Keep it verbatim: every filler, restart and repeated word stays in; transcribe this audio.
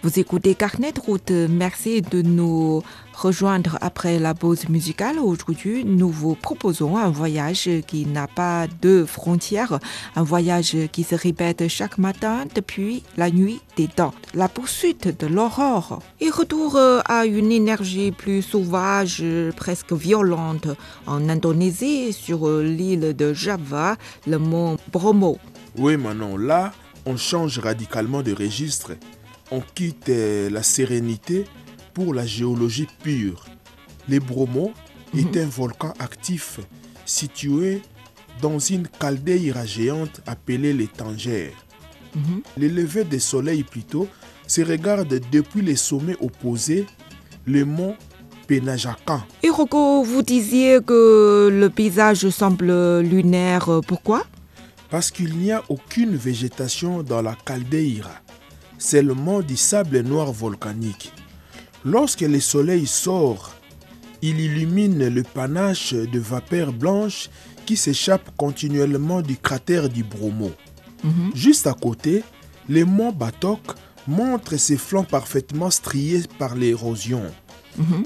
Vous écoutez Carnet de route. Merci de nous rejoindre après la pause musicale. Aujourd'hui, nous vous proposons un voyage qui n'a pas de frontières, un voyage qui se répète chaque matin depuis la nuit des temps. La poursuite de l'aurore et retour à une énergie plus sauvage, presque violente en Indonésie, sur l'île de Java, le mont Bromo. Oui, Manon, là, on change radicalement de registre. On quitte la sérénité pour la géologie pure. Le Bromo mmh. est un volcan actif situé dans une caldeira géante appelée les Tangères. Mmh. Le lever du soleil plutôt se regarde depuis les sommets opposés, le mont Penajakan. Et Rocco, vous disiez que le paysage semble lunaire. Pourquoi ? Parce qu'il n'y a aucune végétation dans la caldeira. Seulement du sable noir volcanique. Lorsque le soleil sort, il illumine le panache de vapeur blanche qui s'échappe continuellement du cratère du Bromo. Mm-hmm. Juste à côté, le mont Batok montre ses flancs parfaitement striés par l'érosion. Mm-hmm.